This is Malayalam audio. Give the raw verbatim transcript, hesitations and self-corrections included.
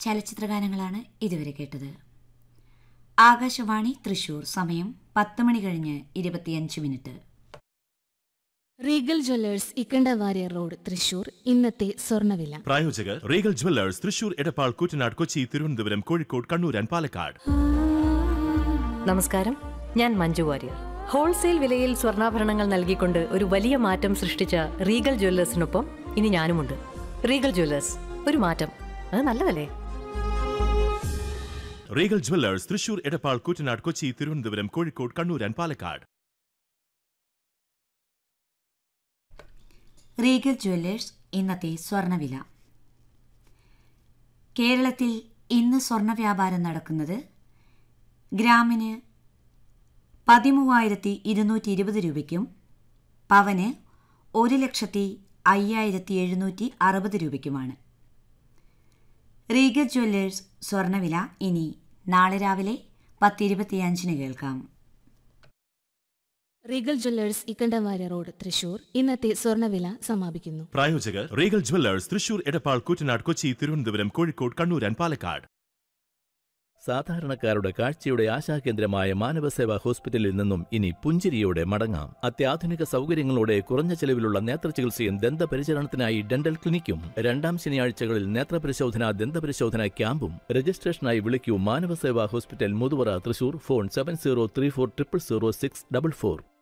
ചലച്ചിത്രഗാനങ്ങളാണ് ഇതുവരെ കേട്ടത്. ആകാശവാണി തൃശൂർ. സമയം പത്ത് മണി കഴിഞ്ഞ് ഇരുപത്തിയഞ്ച് minute. Regal Jewellers Ikkanda Warrier road Thrissur. ഇന്നത്തെ സ്വർണ്ണവില. പ്രായോജകർ Regal Jewellers Thrissur, Edappal, Koottanad, Kochi, Thiruvananthapuram, Kozhikode, Kannur and Palakkad. നമസ്കാരം, ഞാൻ മഞ്ജു വാര്യർ. ഹോൾസെയിൽ വിലയിൽ സ്വർണ്ണാഭരണങ്ങൾ നൽകിക്കൊണ്ട് ഒരു വലിയ മാറ്റം സൃഷ്ടിച്ച റീഗൽ ജ്വല്ലേഴ്സിനൊപ്പം ഇനി ഞാനുമുണ്ട്. റീഗൽ ജ്വല്ലേഴ്സ്, ഒരു മാറ്റം, അത് നല്ലതല്ലേ? Regal Jewellers Thrissur, Edappal, Koottanad, Kochi, Thiruvananthapuram, Kozhikode, Kannur and Palakkad. Regal Jewellers ഇന്നത്തെ സ്വർണ്ണവില. കേരളത്തിൽ ഇന്ന് സ്വർണ്ണ വ്യാപാരം നടക്കുന്നത് ഗ്രാമിന് പതിമൂവായിരത്തി ഇരുന്നൂറ്റി ഇരുപത് രൂപയ്ക്കും പവന് ഒരു ലക്ഷത്തി അയ്യായിരത്തി എഴുന്നൂറ്റി അറുപത് രൂപയ്ക്കുമാണ്. റീഗൽ ജ്വല്ലേഴ്സ് സ്വർണ്ണവില ഇനി നാളെ രാവിലെ പത്തിരുപത്തിയഞ്ചിന് കേൾക്കാം. Regal Jewellers Ikkanda Warrier road Thrissur. ഇന്നത്തെ സ്വർണ്ണവില സമാപിക്കുന്നു. പ്രായോജകർ Regal Jewellers Thrissur, Edappal, Koottanad, Kochi, Thiruvananthapuram, Kozhikode, Kannur and Palakkad. സാധാരണക്കാരുടെ കാഴ്ചയുടെ ആശാകേന്ദ്രമായ മാനവസേവാ ഹോസ്പിറ്റലിൽ നിന്നും ഇനി പുഞ്ചിരിയോടെ മടങ്ങാം. അത്യാധുനിക സൗകര്യങ്ങളോടെ കുറഞ്ഞ ചെലവിലുള്ള നേത്രചികിത്സയും ദന്തപരിചരണത്തിനായി ഡെന്റൽ ക്ലിനിക്കും. രണ്ടാം ശനിയാഴ്ചകളിൽ നേത്രപരിശോധന, ദന്തപരിശോധന ക്യാമ്പും. രജിസ്ട്രേഷനായി വിളിക്കൂ Manavaseva hospital, Muthuvara, Thrissur. Phone seven zero three four triple zero six double four.